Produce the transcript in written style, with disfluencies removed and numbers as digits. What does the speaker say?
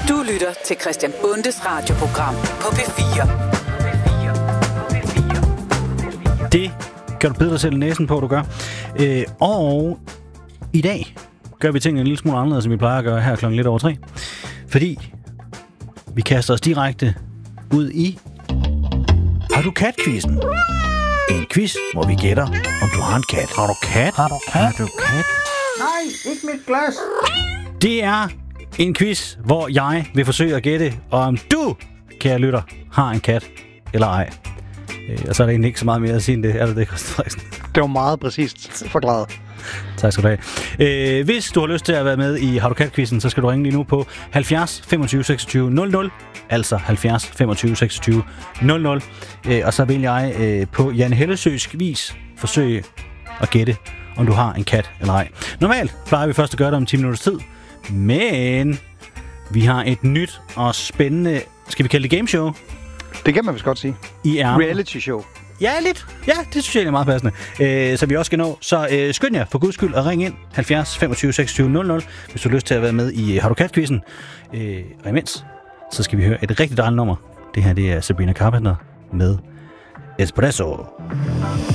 Du lytter til Christian Bundes radioprogram på P4. Det kan du bide dig selv i næsen på, du gør. Og i dag gør vi tingene en lille smule anderledes, som vi plejer at gøre her klokken lidt over 3. Fordi vi kaster os direkte ud i Har du kat-quizzen? En quiz, hvor vi gætter, om du har en kat. Har du kat? Har du kat? Har du kat? Nej, ikke mit glas. Det er en quiz, hvor jeg vil forsøge at gætte, om du, kære lytter, har en kat eller ej. Og så er der egentlig ikke så meget mere at sige end det. Er det, Christian Frederiksen? Det var meget præcist forklaret. Tak skal du have. Hvis du har lyst til at være med i Har du kat-quizzen, så skal du ringe lige nu på 70 25 26 00. Altså 70 25 26 00. Og så vil jeg på Jan Hellesøs vis forsøge at gætte, om du har en kat eller ej. Normalt plejer vi først at gøre det om 10 minutters tid. Men vi har et nyt og spændende, skal vi kalde det gameshow? Det kan man vist godt sige. Reality show. Ja, lidt. Ja, det synes jeg er meget passende. Så vi også skal nå. Så skynd jer for guds skyld at ringe ind 70 25 26 00, hvis du har lyst til at være med i Har du kat-quizzen. Og imens, så skal vi høre et rigtig dejligt nummer. Det her, det er Sabrina Carpenter med Espresso.